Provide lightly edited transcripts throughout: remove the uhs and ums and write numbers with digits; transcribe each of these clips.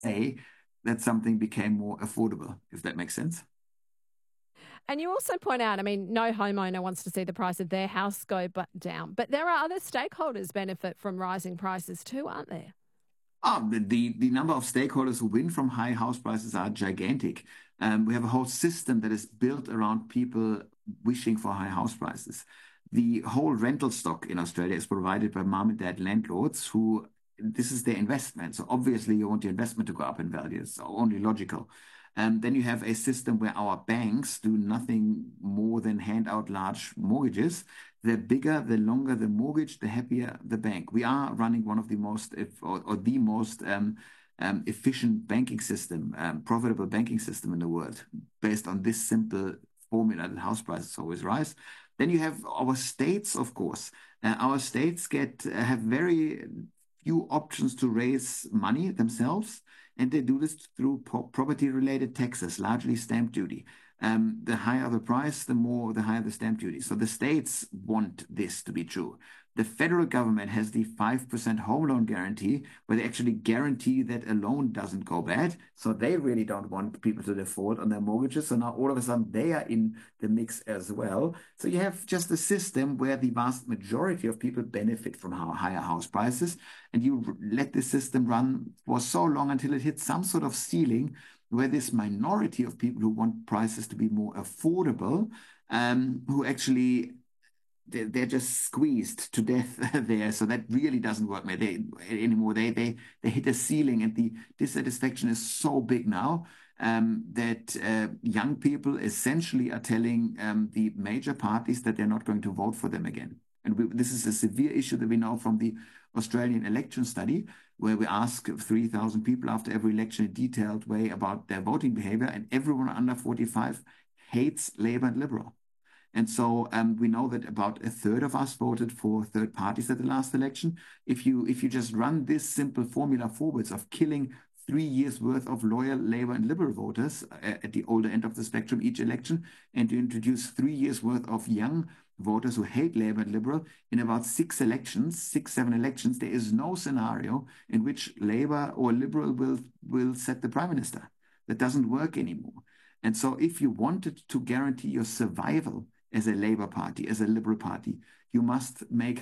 say that something became more affordable, if that makes sense. And you also point out, I mean, no homeowner wants to see the price of their house go down, but there are other stakeholders benefit from rising prices too, aren't there? The number of stakeholders who win from high house prices are gigantic. We have a whole system that is built around people wishing for high house prices. The whole rental stock in Australia is provided by mom and dad landlords who this is their investment. So obviously you want your investment to go up in value. It's only logical. Then you have a system where our banks do nothing more than hand out large mortgages. The bigger, the longer the mortgage, the happier the bank. We are running one of the most, or the most efficient banking system, profitable banking system in the world, based on this simple formula that house prices always rise. Then you have our states, of course. Our states get have very few options to raise money themselves, and they do this through property-related taxes, largely stamp duty. The higher the price, the higher the stamp duty. So the states want this to be true. The federal government has the 5% home loan guarantee, where they actually guarantee that a loan doesn't go bad. So they really don't want people to default on their mortgages. So now all of a sudden they are in the mix as well. So you have just a system where the vast majority of people benefit from higher house prices, and you let the system run for so long until it hits some sort of ceiling where this minority of people who want prices to be more affordable, who actually they're just squeezed to death there. So that really doesn't work anymore. They hit a ceiling, and the dissatisfaction is so big now that young people essentially are telling the major parties that they're not going to vote for them again. And this is a severe issue that we know from the Australian election study, where we ask 3,000 people after every election in a detailed way about their voting behavior, and everyone under 45 hates Labour and Liberal. And so we know that about a third of us voted for third parties at the last election. If you just run this simple formula forwards of killing 3 years worth of loyal Labour and Liberal voters at the older end of the spectrum each election, and to introduce 3 years worth of young voters who hate Labour and Liberal in about 6, 7 elections, there is no scenario in which Labour or Liberal will set the Prime Minister. That doesn't work anymore. And so if you wanted to guarantee your survival as a Labour Party, as a Liberal Party, you must make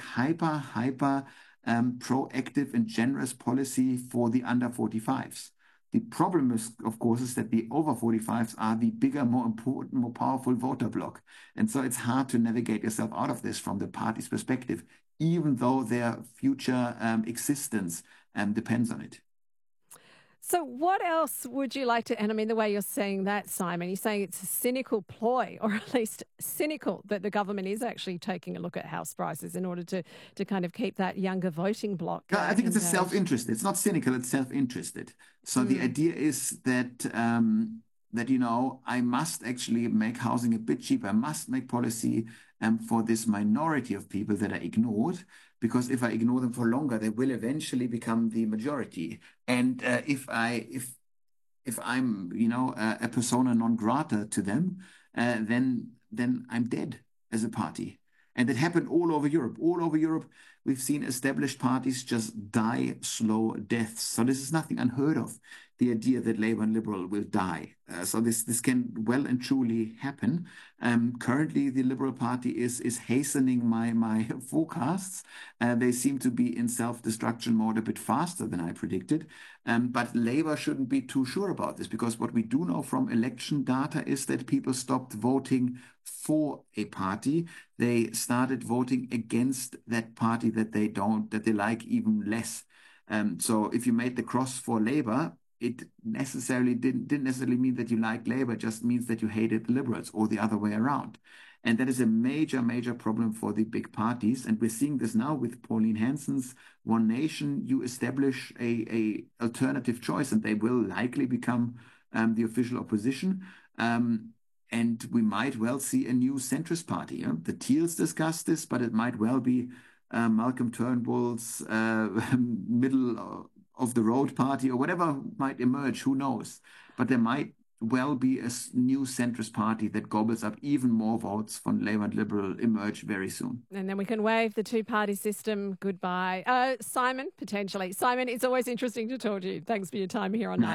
hyper proactive and generous policy for the under 45s. The problem is, of course, is that the over 45s are the bigger, more important, more powerful voter bloc. And so it's hard to navigate yourself out of this from the party's perspective, even though their future existence depends on it. So, what else would you like to? And I mean, the way you're saying that, Simon, you're saying it's a cynical ploy, or at least cynical, that the government is actually taking a look at house prices in order to kind of keep that younger voting bloc I think it's a engaged. self-interest. It's not cynical, it's self-interested. So the Mm. idea is that I must actually make housing a bit cheaper. I must make policy for this minority of people that are ignored, because if I ignore them for longer, they will eventually become the majority. And if I'm a persona non grata to them, then I'm dead as a party. And that happened all over Europe. All over Europe, we've seen established parties just die slow deaths. So this is nothing unheard of. The idea that Labour and Liberal will die. So this can well and truly happen. Currently, the Liberal Party is hastening my forecasts. They seem to be in self-destruction mode a bit faster than I predicted. But Labour shouldn't be too sure about this, because what we do know from election data is that people stopped voting for a party. They started voting against that party that they like even less. So if you made the cross for Labour, it necessarily didn't necessarily mean that you liked Labour, it just means that you hated the Liberals, or the other way around. And that is a major, major problem for the big parties. And we're seeing this now with Pauline Hanson's One Nation. You establish a alternative choice, and they will likely become the official opposition. And we might well see a new centrist party. The Teals discussed this, but it might well be Malcolm Turnbull's middle of the road party, or whatever might emerge. Who knows? But there might well be a new centrist party that gobbles up even more votes from Labour and Liberal emerge very soon. And then we can wave the two-party system goodbye. Simon, potentially. Simon, it's always interesting to talk to you. Thanks for your time here on Night.